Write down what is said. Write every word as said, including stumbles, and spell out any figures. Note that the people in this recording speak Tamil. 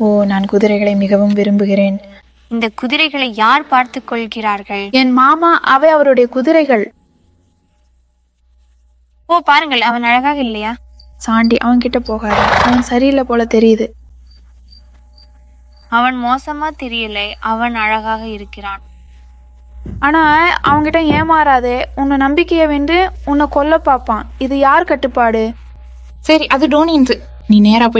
ஓ, நான் குதிரைகளை மிகவும் விரும்புகிறேன். இந்த குதிரைகளை யார் பார்த்துக் கொள்கிறார்கள்? என் மாமா. அவை அவருடைய குதிரைகள். ஓ, பாருங்கள், அவன் அழகாக இல்லையா? சாண்டி, அவன் கிட்ட போகாத. அவன் சரியில்லை போல தெரியுது. அவன் மோசமா தெரியலை, அவன் அழகாக இருக்கிறான். ஆனா அவன்கிட்ட ஏமாறாதே. உன்னை நம்பிக்கையை வென்று உன்னை கொல்ல பார்ப்பான். இது யார் கட்டுப்பாடு? சரி, அது டோனின்ஸ். நீ நேரா போய்